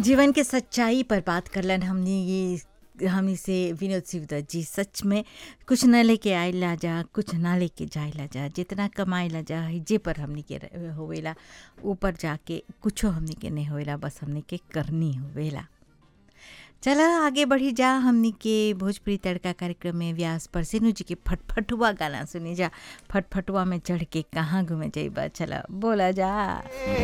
जीवन के सच्चाई पर बात करलन हमने ये हमनी से विनोद शिवदत्त जी सच में कुछ न लेके आइला जा कुछ ना लेके जाइला जा जितना कमाइला जा जे पर हमनी के होवेला ऊपर जाके कुछो हमनी के नहीं होवेला बस हमनी के करनी होवेला। चला आगे बढ़ी जा हमनी के भोजपुरी तड़का कार्यक्रम में व्यास परसेनु जी के फटफटुआ गाना सुनी जा। फटफटुआ में चढ़ के कहाँ घूमे जाइबा चला बोला जा।